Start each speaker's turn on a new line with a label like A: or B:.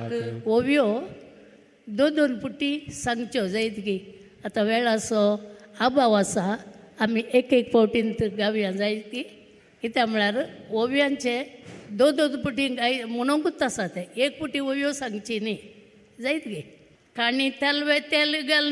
A: ओव्यो दोन पुटी सांगच्यो जायत की आतां वेळ असो अभाव आसा आमी एक फावटीन गावया जायत की कित्याक म्हळ्यार ओव्यांचे दोन पुटी म्हणूंकूच आसा ते एक पुटी ओव्यो सांगची न्ही जायत की काणी तेल घाल